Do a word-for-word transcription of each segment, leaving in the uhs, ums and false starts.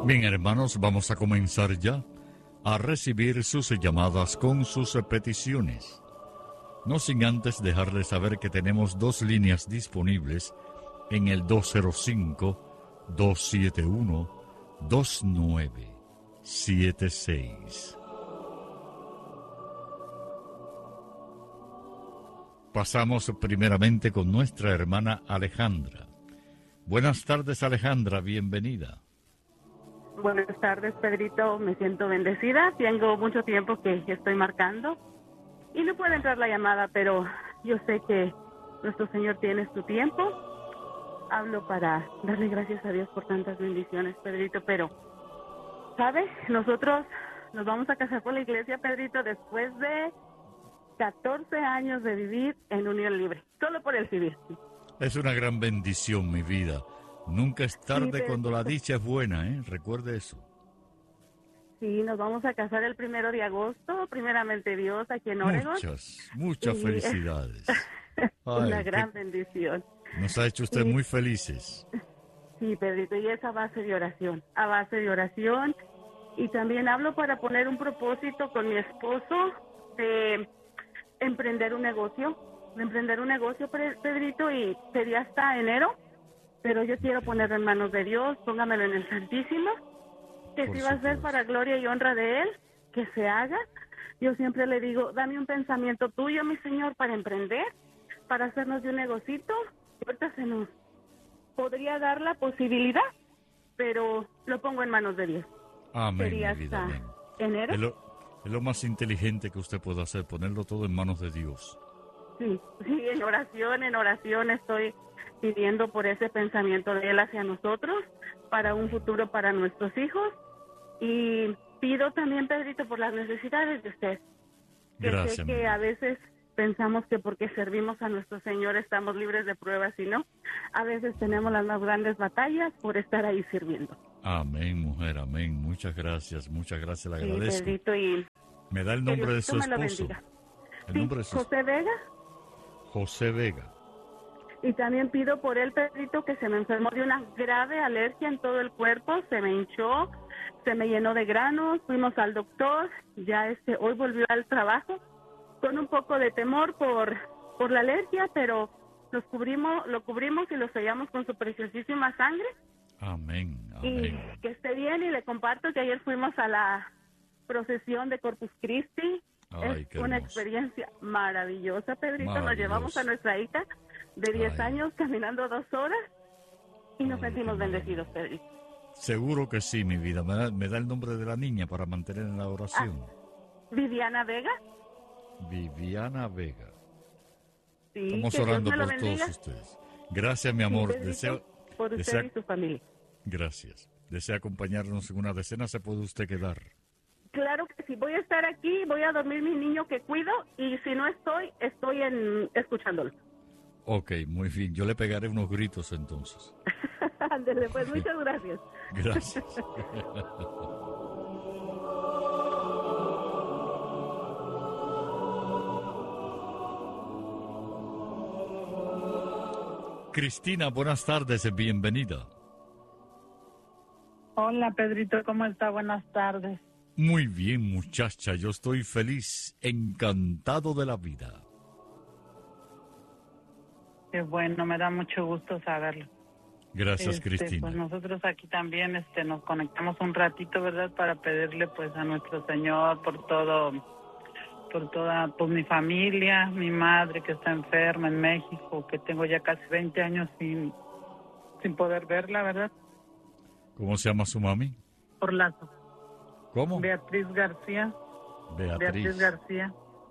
Bien, hermanos, vamos a comenzar ya a recibir sus llamadas con sus peticiones. No sin antes dejarles saber que tenemos dos líneas disponibles en el dos cero cinco, dos siete uno, dos nueve siete seis. Pasamos primeramente con nuestra hermana Alejandra. Buenas tardes, Alejandra, bienvenida. Buenas tardes, Pedrito, me siento bendecida. Tengo mucho tiempo que estoy marcando y no puede entrar la llamada, pero yo sé que nuestro Señor tiene su tiempo. Hablo para darle gracias a Dios por tantas bendiciones, Pedrito, pero, ¿sabes? Nosotros nos vamos a casar con la iglesia, Pedrito, después de catorce años de vivir en unión libre, solo por el civil. Es una gran bendición, mi vida. Nunca es tarde sí, cuando la dicha es buena, ¿eh? Recuerde eso. Sí, nos vamos a casar el primero de agosto, primeramente Dios, aquí en Oregon. Muchas, muchas y... felicidades. Una Ay, gran qué... bendición. Nos ha hecho usted y... muy felices. Sí, Pedrito, y es a base de oración, a base de oración. Y también hablo para poner un propósito con mi esposo de emprender un negocio, de emprender un negocio, Pedrito, y sería hasta enero. Pero yo quiero ponerlo en manos de Dios, póngamelo en el Santísimo, que si va a ser para gloria y honra de Él, que se haga. Yo siempre le digo, dame un pensamiento tuyo, mi Señor, para emprender, para hacernos de un negocito. Ahorita se nos podría dar la posibilidad, pero lo pongo en manos de Dios. Amén, Sería mi vida, hasta amén. enero. Es lo, es lo más inteligente que usted puede hacer, ponerlo todo en manos de Dios. Sí, sí, en oración, en oración estoy pidiendo por ese pensamiento de Él hacia nosotros, para un futuro para nuestros hijos, y pido también, Pedrito, por las necesidades de usted. Que Gracias. Sé que a veces pensamos que porque servimos a nuestro Señor estamos libres de pruebas, y no, a veces tenemos las más grandes batallas por estar ahí sirviendo. Amén, mujer, amén. Muchas gracias, muchas gracias, le agradezco. Sí, Pedrito, y ¿me da el nombre de su esposo? ¿El sí, nombre de su... José Vega. José Vega. Y también pido por él, Pedrito, que se me enfermó de una grave alergia en todo el cuerpo, se me hinchó, se me llenó de granos, fuimos al doctor, ya este hoy volvió al trabajo con un poco de temor por por la alergia, pero los cubrimos, lo cubrimos y lo sellamos con su preciosísima sangre. Amén, amén. Y que esté bien, y le comparto que ayer fuimos a la procesión de Corpus Christi. Ay, es una experiencia maravillosa, Pedrito. Nos llevamos a nuestra hija de diez años caminando dos horas y nos Ay, sentimos bendecidos, Pedrito. Seguro que sí, mi vida. Me da, me da el nombre de la niña para mantener en la oración. Ah, Viviana Vega. Viviana Vega. Sí, estamos orando por todos ustedes. Gracias, mi amor. Sí, deseo, por usted desea, y su familia. Gracias. ¿Desea acompañarnos en una decena? ¿Se puede usted quedar? Claro que sí, voy a estar aquí, voy a dormir mi niño que cuido, y si no estoy, estoy en escuchándolo. Ok, muy bien, yo le pegaré unos gritos entonces. Ándele, pues muchas gracias. Gracias. Cristina, buenas tardes, bienvenida. Hola, Pedrito, ¿cómo está? Buenas tardes. Muy bien, muchacha, yo estoy feliz, encantado de la vida. Qué bueno, me da mucho gusto saberlo. Gracias, este, Cristina. Pues nosotros aquí también este, nos conectamos un ratito, ¿verdad? Para pedirle pues a nuestro Señor por todo, por toda, por mi familia, mi madre que está enferma en México, que tengo ya casi veinte años sin, sin poder verla, ¿verdad? ¿Cómo se llama su mami? Por Lazo. ¿Cómo? Beatriz García. Beatriz, Beatriz García.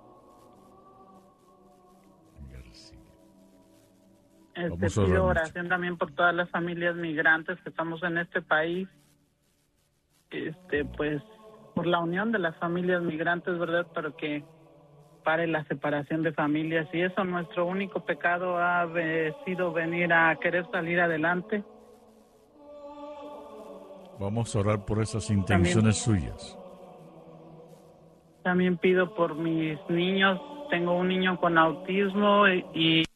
García. Este, pido oración también por todas las familias migrantes que estamos en este país. Este, pues, por la unión de las familias migrantes, ¿verdad? Para que pare la separación de familias. Y eso, nuestro único pecado ha sido venir a querer salir adelante. Vamos a orar por esas intenciones también, suyas. También pido por mis niños. Tengo un niño con autismo y, y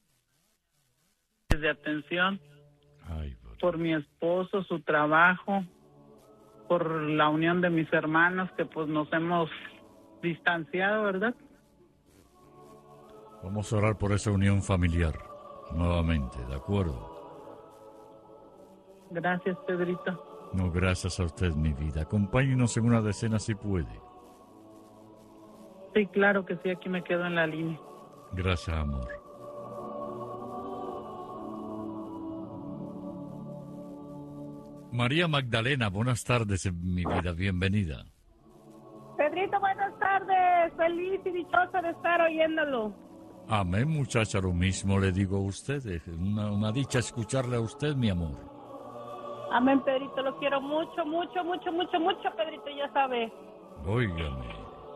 de atención. Ay, por mi esposo, su trabajo. por la unión de mis hermanos, que pues nos hemos distanciado, ¿verdad? Vamos a orar por esa unión familiar, nuevamente, ¿de acuerdo? Gracias, Pedrito. No, gracias a usted, mi vida. Acompáñenos en una decena si puede. Sí, claro que sí, aquí me quedo en la línea. Gracias, amor. María Magdalena, buenas tardes, mi vida, bienvenida. Pedrito, buenas tardes, feliz y dichosa de estar oyéndolo. Amén, muchacha, lo mismo le digo a usted, es una, una dicha escucharle a usted, mi amor. Amén, Pedrito, lo quiero mucho, mucho, mucho, mucho, mucho, Pedrito, ya sabe. Óigame.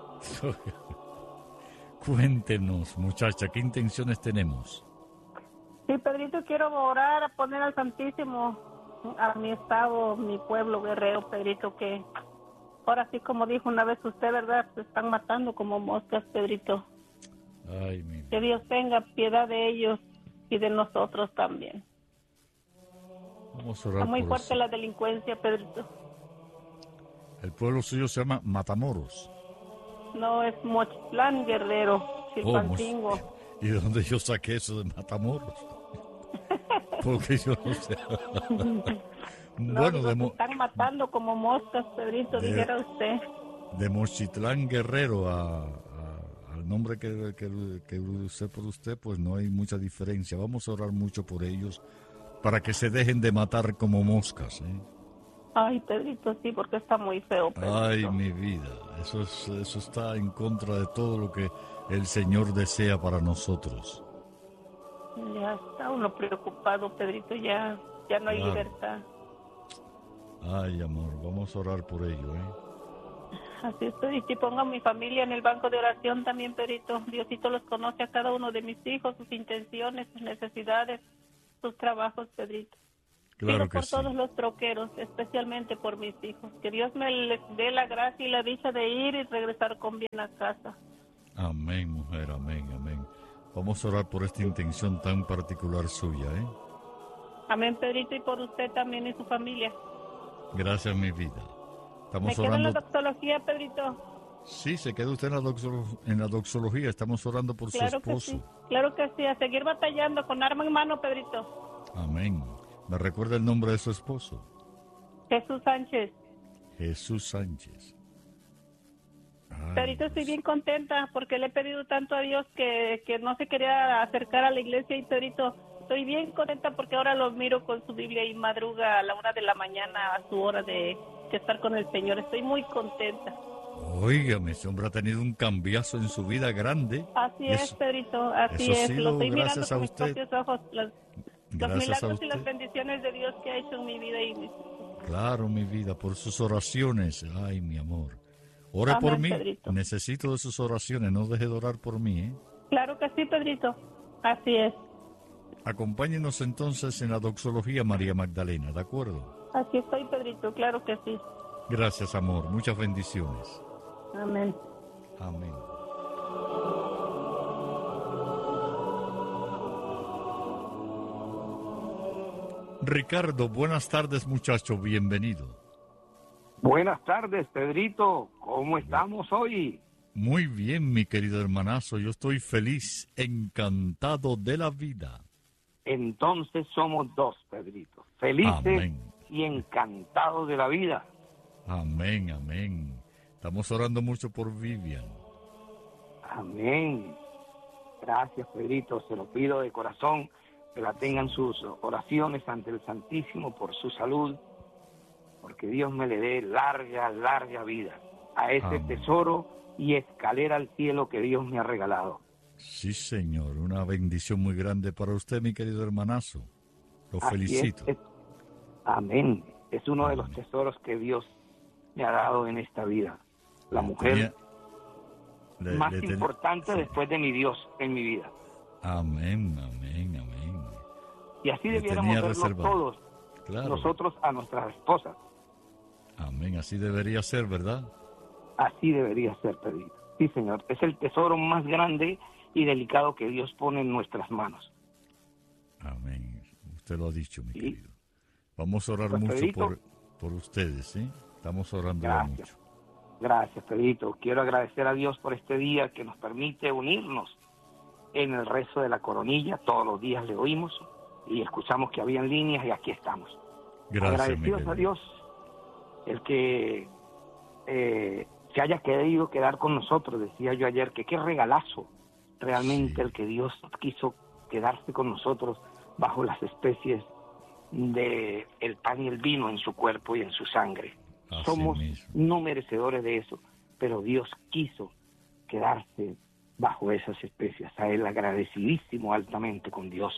Cuéntenos, muchacha, ¿qué intenciones tenemos? Sí, Pedrito, quiero orar a poner al Santísimo a mi estado, mi pueblo Guerrero, Pedrito, que ahora sí, como dijo una vez usted, ¿verdad? Se están matando como moscas, Pedrito. Ay, mi... Que Dios tenga piedad de ellos y de nosotros también. Vamos a orar. Está muy por fuerte eso. La delincuencia, Pedrito. El pueblo suyo se llama Matamoros. No, es Mochitlán, Guerrero, Chilpancingo. Oh, ¿y de dónde yo saqué eso de Matamoros? Porque yo no sé. No, bueno, digo, de se Mo... están matando como moscas, Pedrito, de... dijera usted. de Mochitlán, Guerrero, a, a, al nombre que, que, que usé por usted, pues no hay mucha diferencia. Vamos a orar mucho por ellos, para que se dejen de matar como moscas, ¿eh? Ay, Pedrito, sí, porque está muy feo, Pedrito. Ay, mi vida, eso, es, eso está en contra de todo lo que el Señor desea para nosotros. Ya está uno preocupado, Pedrito, ya, ya no hay Claro. libertad. Ay, amor, vamos a orar por ello, ¿eh? Así es, Pedrito, y pongo a mi familia en el banco de oración también, Pedrito. Diosito los conoce a cada uno de mis hijos, sus intenciones, sus necesidades, sus trabajos, Pedrito. Claro Pido que por sí. todos los troqueros, especialmente por mis hijos. Que Dios me les dé la gracia y la dicha de ir y regresar con bien a casa. Amén, mujer, amén, amén. Vamos a orar por esta intención tan particular suya, ¿eh? Amén, Pedrito, y por usted también y su familia. Gracias, mi vida. ¿Me Estamos quedo orando. en la doxología, Pedrito? Sí, se queda usted en la, doxolo... en la doxología. Estamos orando por Claro su esposo. que sí, claro que sí. A seguir batallando con arma en mano, Pedrito. Amén. ¿Me recuerda el nombre de su esposo? Jesús Sánchez. Jesús Sánchez. Ay, Pedrito, estoy Dios. bien contenta porque le he pedido tanto a Dios que, que no se quería acercar a la iglesia. Y Pedrito, estoy bien contenta porque ahora lo miro con su Biblia y madruga a la una de la mañana a su hora de, de estar con el Señor. Estoy muy contenta. Óigame, ese hombre ha tenido un cambiazo en su vida grande. Así Y es, eso- Pedrito, así eso ha es. sido Lo estoy mirando gracias a con mis usted. propios ojos. Los, los Gracias a milagros y las usted. bendiciones de Dios que ha hecho en mi vida y mis hijos. Claro, mi vida, por sus oraciones. Ay, mi amor. Ore por Amén, mí. Pedrito. Necesito de sus oraciones. No deje de orar por mí, ¿eh? Claro que sí, Pedrito. Así es. Acompáñenos entonces en la doxología, María Magdalena, ¿de acuerdo? Así estoy, Pedrito. Claro que sí. Gracias, amor. Muchas bendiciones. Amén. Amén. Ricardo, buenas tardes, muchacho. Bienvenido. Buenas tardes, Pedrito. ¿Cómo estamos hoy? Muy bien, mi querido hermanazo. Yo estoy feliz, encantado de la vida. Entonces somos dos, Pedrito. Felices Amén. y encantados de la vida. Amén, amén. Estamos orando mucho por Vivian. Amén. Gracias, Pedrito. Se lo pido de corazón que la tengan sus oraciones ante el Santísimo por su salud, porque Dios me le dé larga, larga vida a ese Amén. tesoro y escalera al cielo que Dios me ha regalado. Sí, señor. Una bendición muy grande para usted, mi querido hermanazo. Lo Así felicito. es, es- amén. Es uno de los Amén. tesoros que Dios me ha dado en esta vida. La mujer Tenía- le- más le ten- importante sí. después de mi Dios en mi vida. Amén, amén, amén. Y así Le debiéramos tenía verlo reservado. todos, Claro. nosotros a nuestras esposas. Amén, así debería ser, ¿verdad? Así debería ser, Pedrito. Sí, Señor. Es el tesoro más grande y delicado que Dios pone en nuestras manos. Amén. Usted lo ha dicho, mi Sí. querido. Vamos a orar Pues, mucho Pedrito. por, por ustedes, ¿sí? Estamos orando Gracias. mucho. Gracias, Pedrito. Quiero agradecer a Dios por este día que nos permite unirnos en el rezo de la coronilla. Todos los días le oímos y escuchamos que habían líneas y aquí estamos. Gracias, Agradecidos Miguel. a Dios el que eh, se haya querido quedar con nosotros. Decía yo ayer que qué regalazo realmente Sí. el que Dios quiso quedarse con nosotros bajo las especies de el pan y el vino en su cuerpo y en su sangre. Así Somos mismo. no merecedores de eso, pero Dios quiso quedarse bajo esas especias. A Él agradecidísimo altamente con Dios.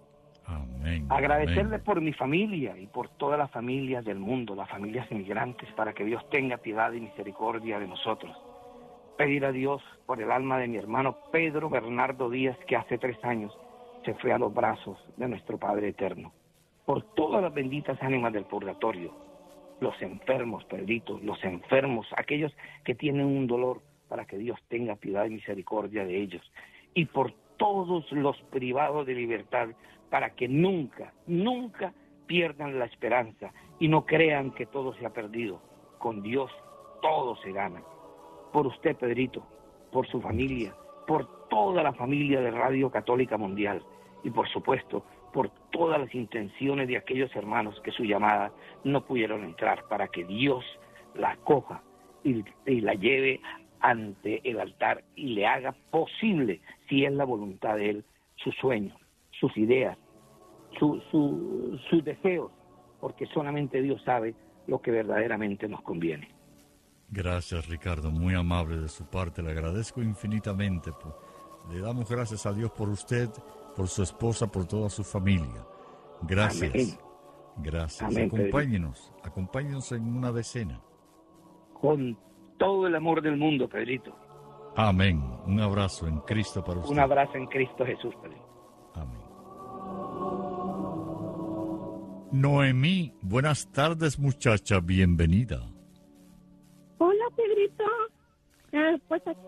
Amén. Agradecerle amén. por mi familia y por todas las familias del mundo, las familias inmigrantes, para que Dios tenga piedad y misericordia de nosotros. Pedir a Dios por el alma de mi hermano Pedro Bernardo Díaz, que hace tres años se fue a los brazos de nuestro Padre Eterno. Por todas las benditas ánimas del purgatorio, los enfermos, Pedrito, los enfermos, aquellos que tienen un dolor, para que Dios tenga piedad y misericordia de ellos. Y por todos los privados de libertad, para que nunca, nunca pierdan la esperanza y no crean que todo se ha perdido. Con Dios todo se gana. Por usted, Pedrito, por su familia, por toda la familia de Radio Católica Mundial y por supuesto por todas las intenciones de aquellos hermanos que su llamada no pudieron entrar, para que Dios la acoja y, y la lleve ante el altar y le haga posible, si es la voluntad de Él, sus sueños, sus ideas, su, su, sus deseos, porque solamente Dios sabe lo que verdaderamente nos conviene. Gracias, Ricardo, muy amable de su parte, le agradezco infinitamente. Le damos gracias a Dios por usted, por su esposa, por toda su familia. Gracias. Amén. Gracias. Amén, acompáñenos, acompáñenos en una decena. Con todo el amor del mundo, Pedrito. Amén. Un abrazo en Cristo para usted. Un abrazo en Cristo Jesús, Pedrito. Amén. Noemí, buenas tardes, muchacha, bienvenida. Hola, Pedrito. Eh, pues aquí